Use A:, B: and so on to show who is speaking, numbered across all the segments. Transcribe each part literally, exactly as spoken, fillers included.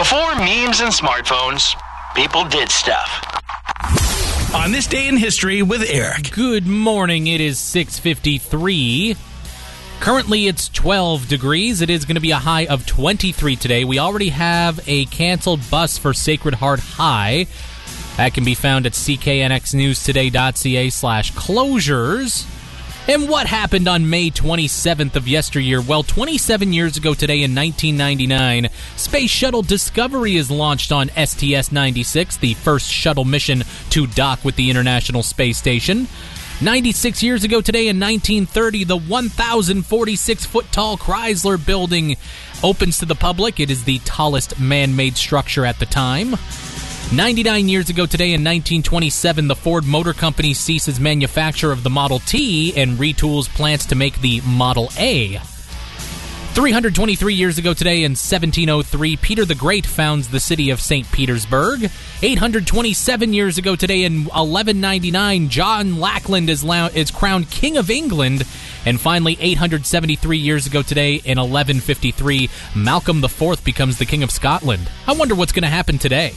A: Before memes and smartphones, people did stuff.
B: On this day in history with Eric.
C: Good morning. It is six fifty-three. Currently, it's twelve degrees. It is going to be a high of twenty-three today. We already have a canceled bus for Sacred Heart High. That can be found at c k n x news today dot c a slash closures. And what happened on May twenty-seventh of yesteryear? Well, twenty-seven years ago today in nineteen ninety-nine, Space Shuttle Discovery is launched on S T S ninety-six, the first shuttle mission to dock with the International Space Station. ninety-six years ago today in nineteen thirty, the one thousand forty-six foot tall Chrysler Building opens to the public. It is the tallest man-made structure at the time. ninety-nine years ago today in nineteen twenty-seven, the Ford Motor Company ceases manufacture of the Model T and retools plants to make the Model A. three hundred twenty-three years ago today in seventeen oh three, Peter the Great founds the city of Saint Petersburg. eight hundred twenty-seven years ago today in eleven ninety-nine, John Lackland is, lo- is crowned King of England. And finally, eight hundred seventy-three years ago today in eleven fifty-three, Malcolm the Fourth becomes the King of Scotland. I wonder what's going to happen today.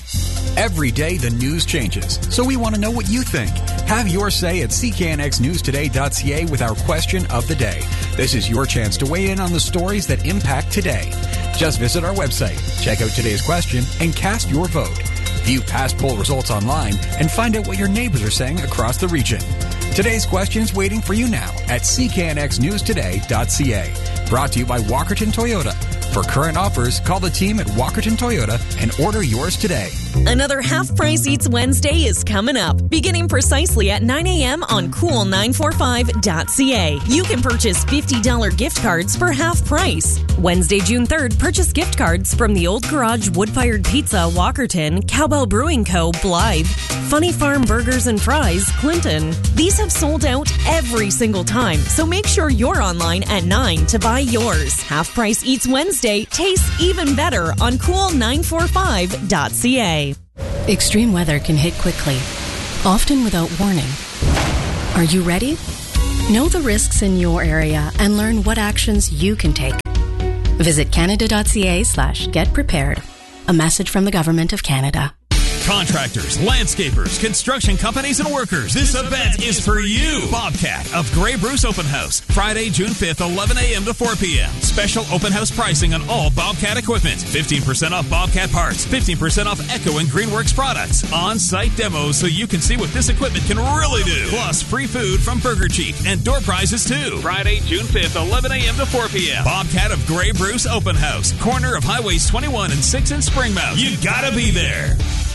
D: Every day the news changes, so we want to know what you think. Have your say at c k n x news today dot c a with our question of the day. This is your chance to weigh in on the stories that impact today. Just visit our website, check out today's question, and cast your vote. View past poll results online and find out what your neighbors are saying across the region. Today's question is waiting for you now at c k n x news today dot c a. Brought to you by Walkerton Toyota. For current offers, call the team at Walkerton Toyota and order yours today.
E: Another Half Price Eats Wednesday is coming up, beginning precisely at nine a.m. on cool nine forty-five dot c a. You can purchase fifty dollars gift cards for half price. Wednesday, June third, purchase gift cards from the Old Garage Wood-Fired Pizza, Walkerton, Cowbell Brewing Co., Blythe, Funny Farm Burgers and Fries, Clinton. These have sold out every single time, so make sure you're online at nine to buy yours. Half Price Eats Wednesday tastes even better on cool nine forty-five dot c a.
F: Extreme weather can hit quickly, often without warning. Are you ready? Know the risks in your area and learn what actions you can take. Visit canada dot c a slash get prepared. A message from the Government of Canada.
B: Contractors, landscapers, construction companies, and workers. This event is for you. Bobcat of Grey Bruce Open House. Friday, June fifth, eleven a.m. to four p.m. Special open house pricing on all Bobcat equipment. fifteen percent off Bobcat parts. fifteen percent off Echo and Greenworks products. On-site demos so you can see what this equipment can really do. Plus, free food from Burger Chief and door prizes too. Friday, June fifth, eleven a.m. to four p.m. Bobcat of Grey Bruce Open House. Corner of Highways twenty-one and six in Springmount. You gotta be there.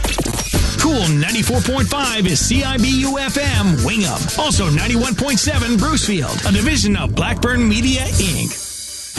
G: Cool ninety-four point five is C I B U F M Wingham. Also ninety-one point seven Brucefield, a division of Blackburn Media, Incorporated.